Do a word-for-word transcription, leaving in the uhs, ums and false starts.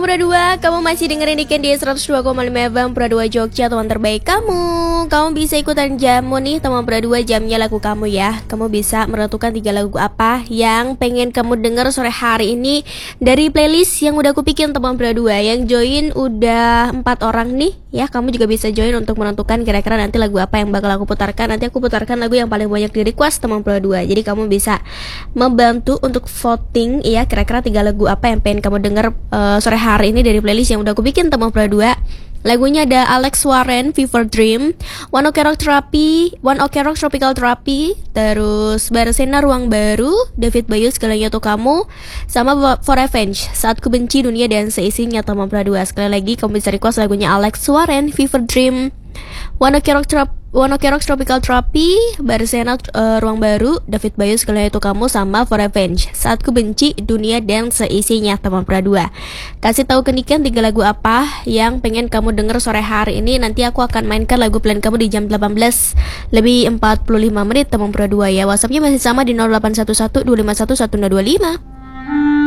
Pura dua, kamu masih dengerin di Candy seratus dua koma lima F M Pura dua Jogja, teman terbaik kamu. Kamu bisa ikutan jamu nih, teman Pura dua, jamnya lagu kamu ya. Kamu bisa menentukan tiga lagu apa yang pengen kamu denger sore hari ini dari playlist yang udah aku bikin, teman Pura dua. Yang join udah empat orang nih ya. Kamu juga bisa join untuk menentukan kira-kira nanti lagu apa yang bakal aku putarkan. Nanti aku putarkan lagu yang paling banyak di request, teman Pura dua. Jadi kamu bisa membantu untuk voting ya, kira-kira tiga lagu apa yang pengen kamu denger uh, sore hari ini dari playlist yang udah aku bikin, teman Pura dua. Lagunya ada Alex Warren, Fever Dream, One Ok Rock Therapy, One Ok Rock Tropical Therapy, terus Barcelona Ruang Baru, David Bayu Segalanya Untuk Kamu, sama For Revenge, Saat Ku Benci Dunia dan Seisinya, teman Pura dua. Sekali lagi kamu bisa request lagunya Alex Warren, Fever Dream, One Ok Rock Therapy, One Ok Rock Tropical Therapy, Barcelona uh, Ruang Baru, David Bayu Segalanya Itu Kamu, sama For Revenge, Saat Ku Benci Dunia dan Seisinya, teman Pura dua. Kasih tahu ke Niken tiga lagu apa yang pengen kamu denger sore hari ini. Nanti aku akan mainkan lagu plan kamu di jam delapan belas lebih empat puluh lima menit, teman Pura dua ya. WhatsAppnya masih sama di nol delapan satu satu dua lima satu satu nol dua lima.